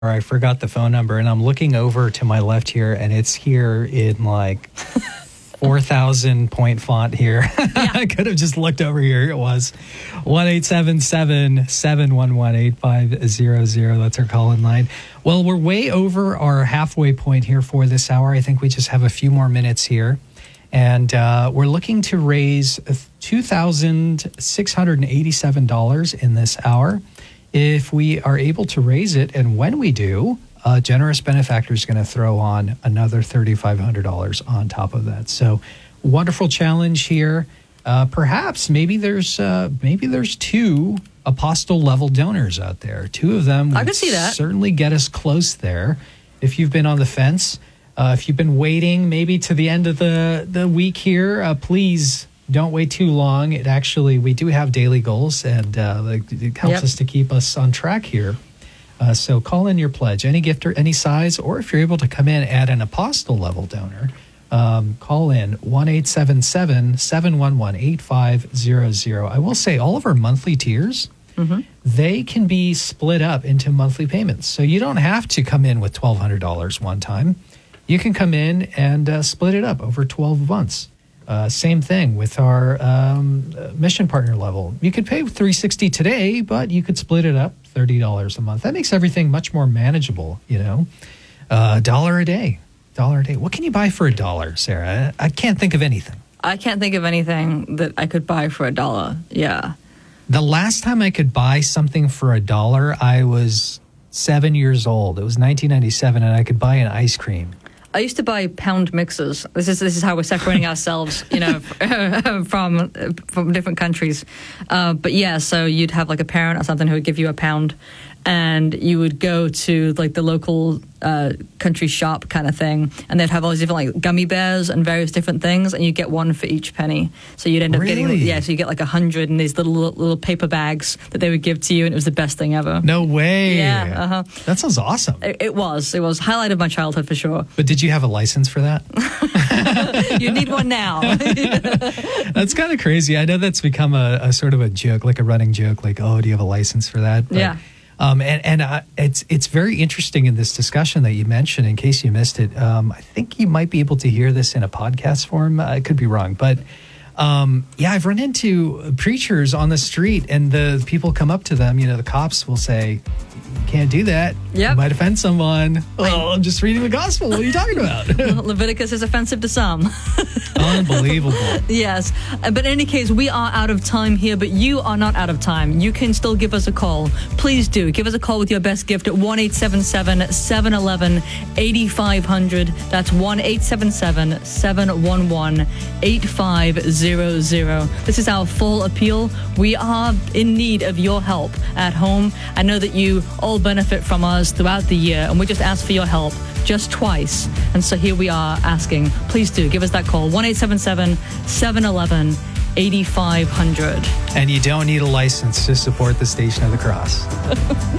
I forgot the phone number, and I'm looking over to my left here, and it's here in like 4,000 point font here. Yeah. I could have just looked over here. It was 1-877-711-8500. That's our call-in line. Well, we're way over our halfway point here for this hour. I think we just have a few more minutes here. And we're looking to raise $2,687 in this hour. If we are able to raise it, and when we do, a generous benefactor is going to throw on another $3,500 on top of that. So, wonderful challenge here. Perhaps maybe there's two apostle level donors out there. Two of them I could see that. Certainly get us close there. If you've been on the fence, if you've been waiting maybe to the end of the week here, please don't wait too long. We do have daily goals, and it helps us to keep us on track here. So call in your pledge, any gift or any size, or if you're able to come in at an apostle level donor, call in 1-877-711-8500. I will say all of our monthly tiers, they can be split up into monthly payments. So you don't have to come in with $1,200 one time. You can come in and split it up over 12 months. Same thing with our mission partner level. You could pay $360 today, but you could split it up $30 a month. That makes everything much more manageable, $1 a day. What can you buy for $1, Sarah? I can't think of anything. I can't think of anything that I could buy for $1. Yeah. The last time I could buy something for $1, I was 7 years old. It was 1997, and I could buy an ice cream. I used to buy pound mixers. This is how we're separating ourselves, from different countries. But yeah, so you'd have like a parent or something who would give you a pound, and you would go to like the local country shop kind of thing, and they'd have all these different like gummy bears and various different things, and you get one for each penny. So you'd end up getting so you get like 100 in these little paper bags that they would give to you, and it was the best thing ever. No way. Yeah. That sounds awesome. It was highlight of my childhood for sure. But did you have a license for that? You need one now. That's kind of crazy. I know that's become a sort of a joke, like a running joke, like, oh, do you have a license for that? But, yeah. It's very interesting in this discussion that you mentioned, in case you missed it. I think you might be able to hear this in a podcast form. I could be wrong. But I've run into preachers on the street, and the people come up to them, the cops will say, you can't do that. Yep. You might offend someone. Oh, I'm just reading the gospel. What are you talking about? Leviticus is offensive to some. Unbelievable. Yes. But in any case, we are out of time here, but you are not out of time. You can still give us a call. Please do. Give us a call with your best gift at 1-877-711-8500. That's 1-877-711-8500. This is our full appeal. We are in need of your help at home. I know that you all benefit from us throughout the year, and we just ask for your help just twice. And so here we are asking, please do give us that call, 1-877-711-8500. And you don't need a license to support the Station of the Cross.